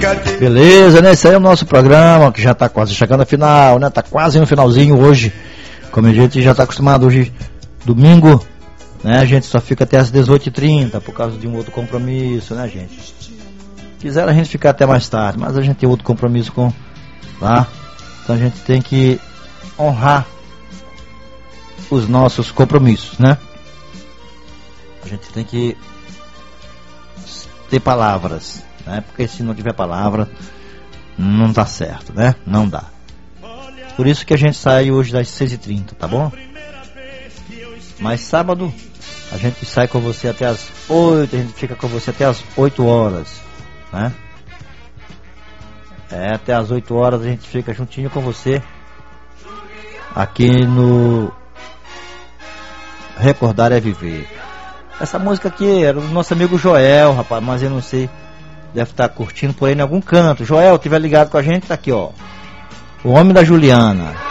Beleza, né? Esse aí é o nosso programa, que já tá quase chegando ao final, né? Tá quase no finalzinho hoje. Como a gente já tá acostumado hoje, domingo, né? A gente só fica até as 18h30 por causa de um outro compromisso, né, gente? Quiseram a gente ficar até mais tarde, mas a gente tem outro compromisso com lá. Então a gente tem que honrar os nossos compromissos, né? A gente tem que ter palavras, né? Porque se não tiver palavra, não tá certo, né? Não dá. Por isso que a gente sai hoje das 6h30, tá bom? Mas sábado a gente sai com você até as 8, a gente fica com você até as 8 horas, né? Até as 8 horas a gente fica juntinho com você aqui no Recordar é Viver. Essa música aqui era do nosso amigo Joel, rapaz, mas eu não sei, deve estar curtindo por aí em algum canto. Joel, tiver ligado com a gente, tá aqui, ó, o homem da Juliana.